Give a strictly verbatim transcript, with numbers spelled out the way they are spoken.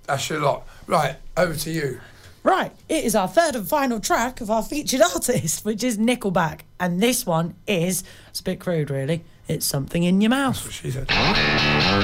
That's your lot. Right, over to you. Right, it is our third and final track of our featured artist, which is Nickelback. And this one is, it's a bit crude, really. It's Something in Your Mouth. That's what she said.